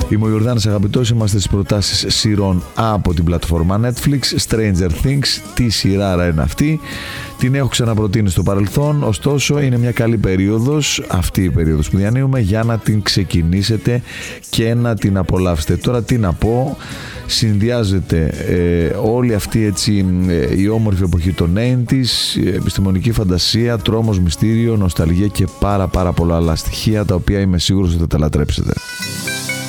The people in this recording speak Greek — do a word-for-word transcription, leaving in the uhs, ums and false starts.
Είμαι ο Ιορδάνης Αγαπητός, είμαστε στις προτάσεις σειρών από την πλατφόρμα Netflix. Stranger Things, τι σειράρα είναι αυτή. Την έχω ξαναπροτείνει στο παρελθόν, ωστόσο είναι μια καλή περίοδος, αυτή η περίοδος που διανύουμε, για να την ξεκινήσετε και να την απολαύσετε. Τώρα τι να πω, συνδυάζεται ε, όλη αυτή έτσι, ε, η όμορφη εποχή των ογδόντα, επιστημονική φαντασία, τρόμος, μυστήριο, νοσταλγία και πάρα πάρα πολλά άλλα στοιχεία, τα οποία είμαι σίγουρος ότι θα τα λατρέψετε.